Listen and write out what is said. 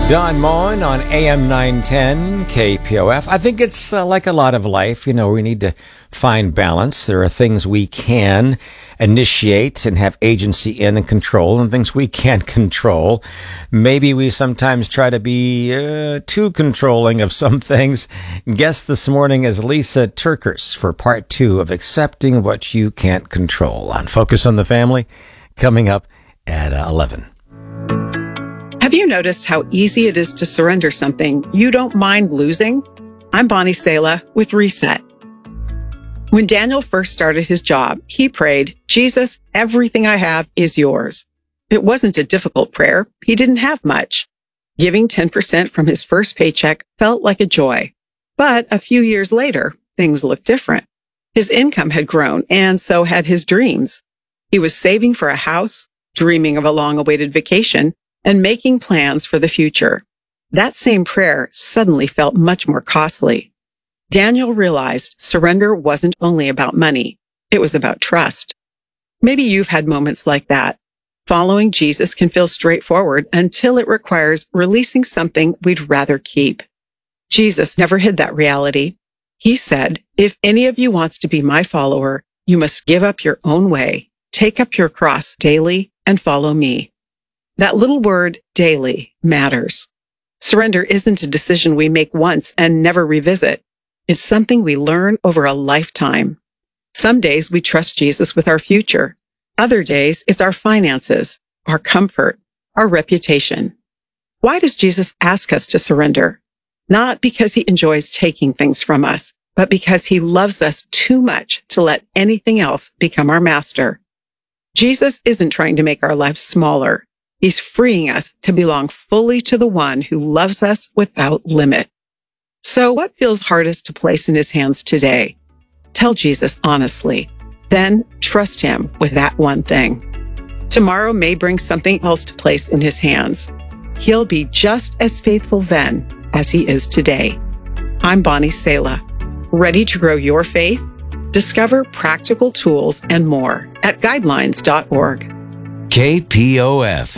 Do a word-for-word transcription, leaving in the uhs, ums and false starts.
Don Moen on A M nine ten K P O F. I think it's uh, like a lot of life. You know, we need to find balance. There are things we can initiate and have agency in and control, and things we can't control. Maybe we sometimes try to be uh, too controlling of some things. Guest this morning is Lisa Turkers for part two of Accepting What You Can't Control on Focus on the Family, coming up at uh, eleven. Have you noticed how easy it is to surrender something you don't mind losing? I'm Bonnie Sala with Reset. When Daniel first started his job, he prayed, "Jesus, everything I have is yours." It wasn't a difficult prayer. He didn't have much. Giving ten percent from his first paycheck felt like a joy. But a few years later, things looked different. His income had grown, and so had his dreams. He was saving for a house, dreaming of a long-awaited vacation, and making plans for the future. That same prayer suddenly felt much more costly. Daniel realized surrender wasn't only about money. It was about trust. Maybe you've had moments like that. Following Jesus can feel straightforward until it requires releasing something we'd rather keep. Jesus never hid that reality. He said, "If any of you wants to be my follower, you must give up your own way, take up your cross daily, and follow me." That little word, daily, matters. Surrender isn't a decision we make once and never revisit. It's something we learn over a lifetime. Some days we trust Jesus with our future. Other days it's our finances, our comfort, our reputation. Why does Jesus ask us to surrender? Not because he enjoys taking things from us, but because he loves us too much to let anything else become our master. Jesus isn't trying to make our lives smaller. He's freeing us to belong fully to the one who loves us without limit. So what feels hardest to place in his hands today? Tell Jesus honestly. Then trust him with that one thing. Tomorrow may bring something else to place in his hands. He'll be just as faithful then as he is today. I'm Bonnie Sala. Ready to grow your faith? Discover practical tools and more at guidelines dot org. K P O F